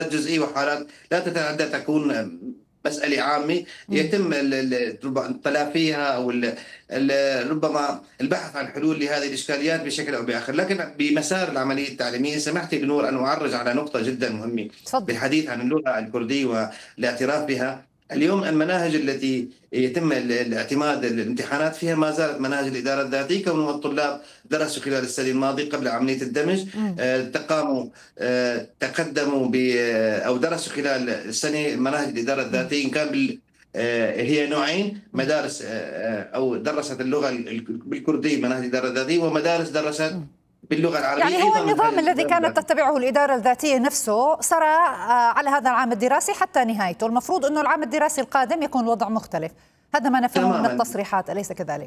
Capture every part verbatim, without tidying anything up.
جزئية وحالات لا تتعدى تكون مسألة عامة مم. يتم ال- ال- تلافيها أو ال- ال- ربما البحث عن حلول لهذه الإشكاليات بشكل أو بآخر. لكن بمسار العملية التعليمية سمحت لي بنور أن أعرج على نقطة جدا مهمة تفضل. بالحديث عن اللغة الكردية والاعتراف بها. اليوم المناهج التي يتم ال- الاعتماد الامتحانات فيها ما زالت مناهج الإدارة الذاتية، كونهم الطلاب درسوا خلال السنة الماضية قبل عملية الدمج، مم. آه، تقاموا آه، تقدموا ب او درسوا خلال السنه مناهج الاداره الذاتيه، ان كان بال آه، هي نوعين: مدارس آه، آه، او درست اللغه ال- بالكرديه مناهج الاداره الذاتيه، ومدارس درست مم. باللغه العربيه يعني هو ايضا منهج النظام الذي الاداره كانت الذاتيه. تتبعه الإدارة الذاتية نفسه سرى آه، على هذا العام الدراسي حتى نهايته. المفروض أنه العام الدراسي القادم يكون الوضع مختلف، هذا ما نفهمه من تماما. التصريحات، أليس كذلك؟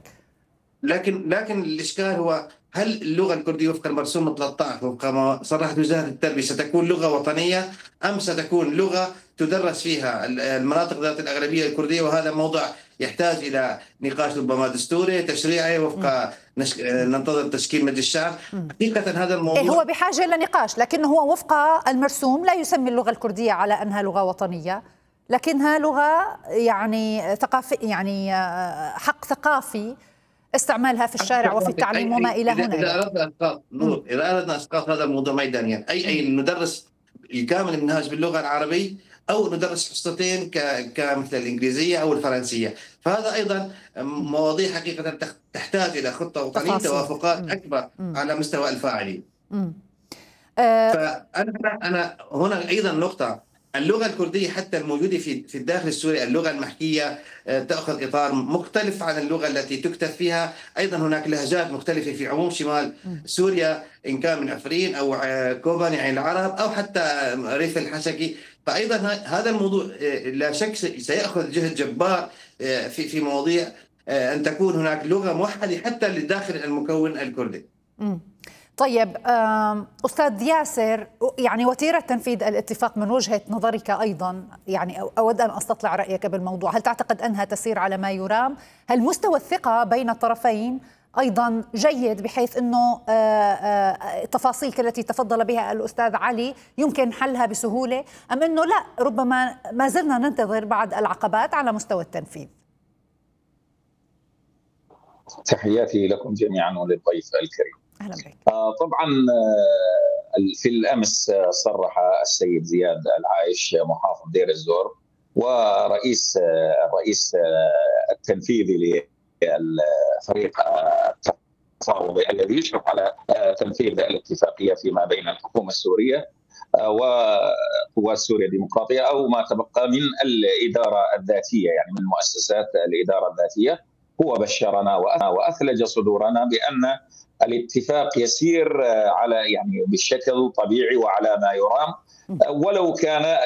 لكن لكن الاشكال هو هل اللغه الكرديه وفق المرسوم ثلاثة عشر وفق ما صرحت وزاره التربيه ستكون لغه وطنيه ام ستكون لغه تدرس فيها المناطق ذات الاغلبيه الكرديه؟ وهذا موضوع يحتاج الى نقاش ربما دستوري تشريعي وفق نش... ننتظر تشكيل مجلس الشعب. حقيقه هذا الموضوع إيه هو بحاجة إلى نقاش، لكنه هو وفق المرسوم لا يسمي اللغة الكردية على أنها لغة وطنية، لكنها لغة يعني ثقافي، يعني آه، حق ثقافي استعمالها في الشارع وفي التعليم أي وما أي إلى إذا هنالك. إذا أردنا إسقاط نور، إذا أردنا إسقاط هذا الموضوع ميدانيا، أي أي ندرس الكامل المنهاج باللغة العربية أو ندرس حصتين ك كمثل الإنجليزية أو الفرنسية، فهذا أيضا مواضيع حقيقة تخ- تحتاج إلى خطة وطنية، تفاصيل. توافقات مم. أكبر مم. على مستوى الفاعلين. مم. آه، فأنا أنا هنا أيضا نقطة: اللغة الكردية حتى الموجودة في في الداخل السوري، اللغة المحكية آه، تأخذ إطار مختلف عن اللغة التي تكتب فيها. أيضا هناك لهجات مختلفة في عموم شمال سوريا، إن كان من عفرين أو آه، كوباني عين العرب أو حتى آه، ريف الحشكي. فأيضا ه- هذا الموضوع آه، لا شك سي- سيأخذ جهد جبار آه، في في مواضيع آه، أن تكون هناك لغة موحدة حتى لداخل المكون الكردي. مم. طيب آم، أستاذ ياسر، يعني وتيرة تنفيذ الاتفاق من وجهة نظرك أيضا، يعني أو- أود أن أستطلع رأيك بالموضوع. هل تعتقد أنها تسير على ما يرام؟ هل مستوى الثقة بين الطرفين أيضا جيد بحيث أنه آه، آه، التفاصيل التي تفضل بها الأستاذ علي يمكن حلها بسهولة، أم أنه لا، ربما ما زلنا ننتظر بعض العقبات على مستوى التنفيذ؟ تحياتي لكم جميعا وللضيف الكريم. أهلا بك. آه، طبعا آه، في الامس آه، صرح السيد زياد العايش محافظ دير الزور ورئيس آه، الرئيس آه، التنفيذي للفريق آه، التفاوضي الذي يشرف على آه، تنفيذ الاتفاقيه فيما بين الحكومه السوريه آه، وقوات سوريا الديمقراطيه، او ما تبقى من الاداره الذاتيه، يعني من مؤسسات الاداره الذاتيه. هو بشرنا واثلج صدورنا بان الاتفاق يسير على يعني بشكل طبيعي وعلى ما يرام، ولو كان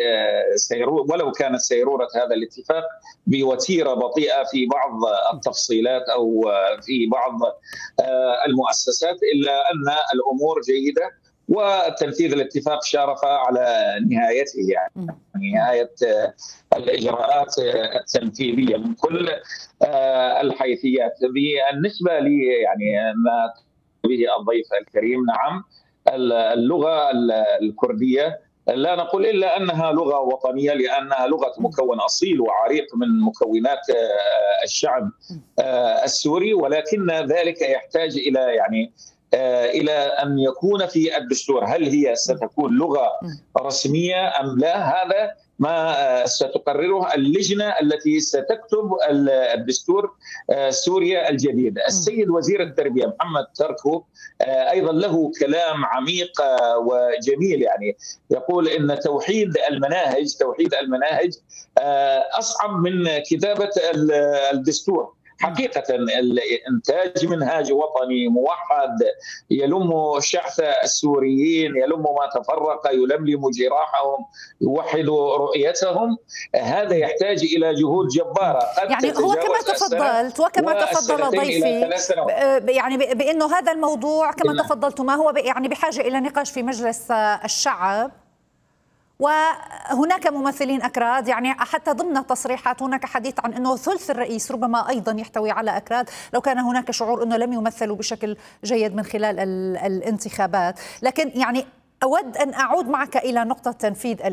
ولو كانت سيروره هذا الاتفاق بوتيره بطيئه في بعض التفصيلات او في بعض المؤسسات، الا ان الامور جيده وتنفيذ الاتفاق شارف على نهايته، يعني نهايه الاجراءات التنفيذيه من كل الحيثيات. بالنسبه لي يعني ما به الضيف الكريم، نعم اللغه الكرديه لا نقول الا انها لغه وطنيه، لانها لغه مكون اصيل وعريق من مكونات الشعب السوري، ولكن ذلك يحتاج الى يعني الى ان يكون في الدستور. هل هي ستكون لغه رسميه ام لا؟ هذا ما ستقرره اللجنه التي ستكتب الدستور سوريا الجديد. السيد وزير التربيه محمد تركو ايضا له كلام عميق وجميل، يعني يقول ان توحيد المناهج توحيد المناهج اصعب من كتابه الدستور. حقيقة إنتاج منهاج وطني موحد يلم شحث السوريين، يلم ما تفرق، يلملم جراحهم، يوحد رؤيتهم، هذا يحتاج إلى جهود جبارة. قد يعني هو كما تفضلت وكما تفضل ضيفي يعني بأنه هذا الموضوع كما تفضلت ما هو يعني بحاجة إلى نقاش في مجلس الشعب، وهناك ممثلين أكراد، يعني حتى ضمن التصريحات هناك حديث عن أنه ثلث الرئيس ربما أيضا يحتوي على أكراد، لو كان هناك شعور أنه لم يمثلوا بشكل جيد من خلال الانتخابات. لكن يعني أود أن أعود معك إلى نقطة تنفيذ